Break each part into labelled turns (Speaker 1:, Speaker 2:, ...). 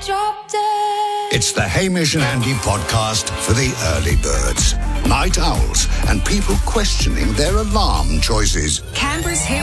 Speaker 1: drop dead.
Speaker 2: It's the Hamish and Andy podcast for the early birds, night owls, and people questioning their alarm choices.
Speaker 1: Canberra's Hit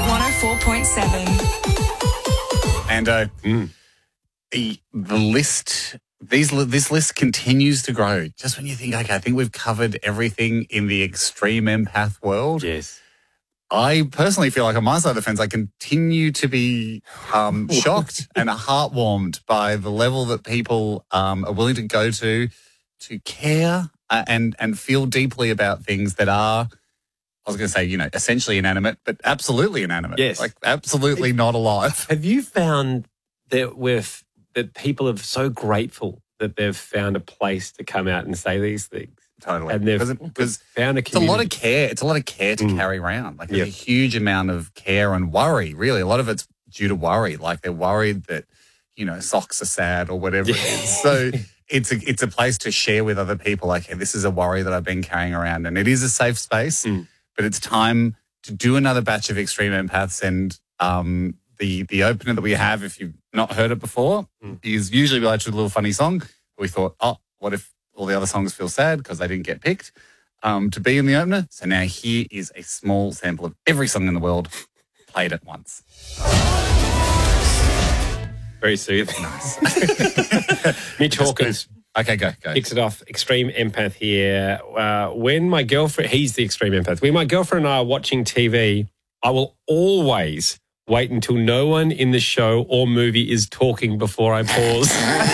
Speaker 1: 104.7.
Speaker 3: And the list, this list continues to grow. Just when you think, okay, I think we've covered everything in the extreme empath world.
Speaker 4: Yes.
Speaker 3: I personally feel like on my side of the fence, I continue to be shocked and heartwarmed by the level that people are willing to go to care and feel deeply about things that are, I was going to say, essentially inanimate, but absolutely inanimate.
Speaker 4: Yes.
Speaker 3: Like absolutely not alive.
Speaker 4: Have you found that that people are so grateful that they've found a place to come out and say these things?
Speaker 3: Totally.
Speaker 4: And they've
Speaker 3: Because
Speaker 4: found a
Speaker 3: it's a
Speaker 4: community.
Speaker 3: lot of care. It's a lot of care to carry around. Like there's a huge amount of care and worry, really. A lot of it's due to worry. Like they're worried that, socks are sad or whatever it is. So it's a place to share with other people, like, hey, this is a worry that I've been carrying around. And it is a safe space, but it's time to do another batch of Extreme Empaths. And the opener that we have, if you've not heard it before, is usually we like to do a little funny song. We thought, what if all the other songs feel sad because they didn't get picked to be in the opener? So now here is a small sample of every song in the world played at once.
Speaker 4: Very soothing. Nice. Mitch Hawkins.
Speaker 3: Okay, go.
Speaker 4: Kicks it off. Extreme empath here. When my girlfriend, he's the extreme empath. When my girlfriend and I are watching TV, I will always wait until no one in the show or movie is talking before I pause.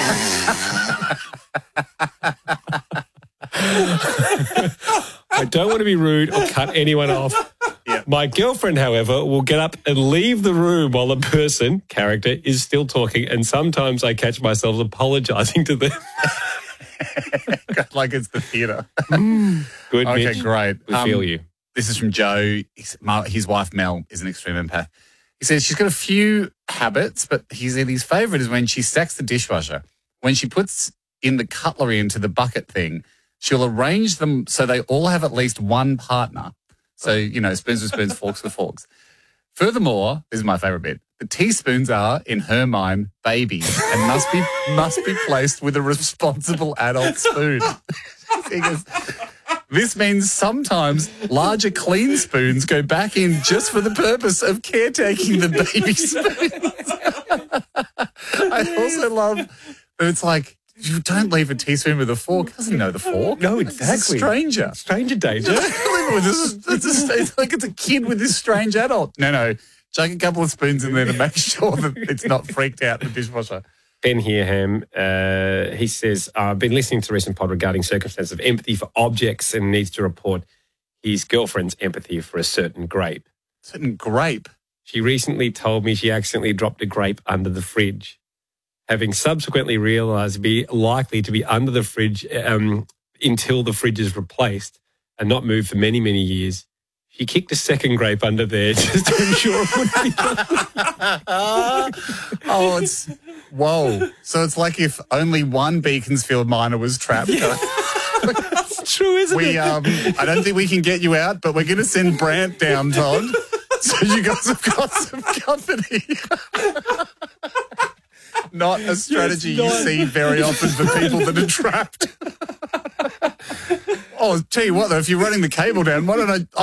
Speaker 4: I don't want to be rude or cut anyone off. Yeah. My girlfriend, however, will get up and leave the room while the character, is still talking, and sometimes I catch myself apologising to them.
Speaker 3: Like it's the theatre.
Speaker 4: Good,
Speaker 3: okay,
Speaker 4: Mitch.
Speaker 3: great.
Speaker 4: We feel you.
Speaker 3: This is from Joe. His wife, Mel, is an extreme empath. He says she's got a few habits, but his favourite is when she stacks the dishwasher. When she puts in the cutlery into the bucket thing, she'll arrange them so they all have at least one partner. So, spoons with spoons, forks with forks. Furthermore, this is my favourite bit, the teaspoons are, in her mind, babies and must be placed with a responsible adult spoon. He goes, this means sometimes larger clean spoons go back in just for the purpose of caretaking the baby spoons. I also love that it's like, you don't leave a teaspoon with a fork. Doesn't know the fork.
Speaker 4: No, exactly.
Speaker 3: It's a stranger.
Speaker 4: Stranger danger.
Speaker 3: It's like it's a kid with this strange adult. No. Chuck a couple of spoons in there to make sure that it's not freaked out in the dishwasher.
Speaker 4: Ben Hearham, he says, I've been listening to the recent pod regarding circumstances of empathy for objects and needs to report his girlfriend's empathy for a certain grape.
Speaker 3: Certain grape?
Speaker 4: She recently told me she accidentally dropped a grape under the fridge. Having subsequently realised to be likely to be under the fridge until the fridge is replaced and not moved for many, many years, she kicked a second grape under there just to ensure it wouldn't be
Speaker 3: whoa. So it's like if only one Beaconsfield miner was trapped.
Speaker 4: It's true, isn't it?
Speaker 3: I don't think we can get you out, but we're going to send Brant down, Todd, so you guys have got some company. Not a strategy you see very often for people that are trapped. Tell you what, though, if you're running the cable down, why don't I